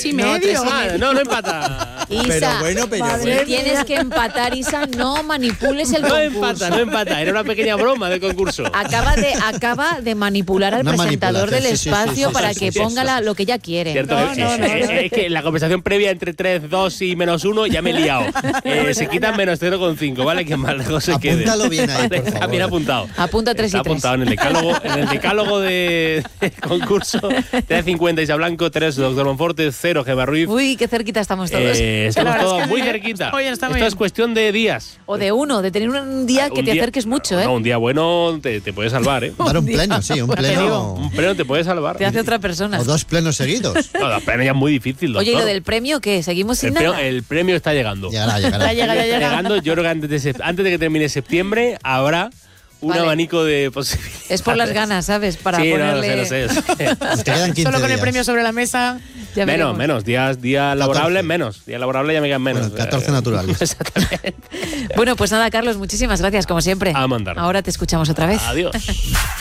3,5. No empata. Isa, Pero bueno, si tienes que empatar, Isa, no manipules el concurso. No empata. Era una pequeña broma del concurso. Acaba de manipular al Una presentador del manipulación, espacio para sí, que sí, ponga lo que ella quiere. Cierto, es que la conversación previa entre 3, 2 y -1 ya me he liado. Se quitan -0,5, ¿vale? Que más lejos se quede. Apúntalo bien ahí, por favor. Bien apuntado. Apunta 3 y 3. Está apuntado en el decálogo de concurso. 3,50 Isa Blanco, 3 Doctor Monforte, 0 Gemma Ruiz. Uy, qué cerquita estamos todos. Estamos todos muy cerquita. Esto es cuestión de días. O de tener un día que te acerques mucho, ¿eh? No, un día bueno te puede salvar, ¿eh? Dar un pleno, sí, un pleno. Un pleno te puede salvar. Te hace otra persona. O 2 plenos seguidos. No, 2 plenos ya es muy difícil, doctor. Oye, ¿y lo del premio qué? ¿Seguimos sin nada? El premio está llegando. Llegará. Ya llega. Llegando, yo creo que antes de que termine septiembre habrá un abanico de posibilidades. Es por las ganas, ¿sabes? Para sí, ponerle... no lo sé. Te quedan 15 Solo con el días. premio sobre la mesa. Ya veremos. Menos. Días laborables menos. Días laborables ya me quedan menos. Bueno, 14 naturales. Exactamente. Bueno, pues nada, Carlos, muchísimas gracias, como siempre. A mandar. Ahora te escuchamos otra vez. Adiós.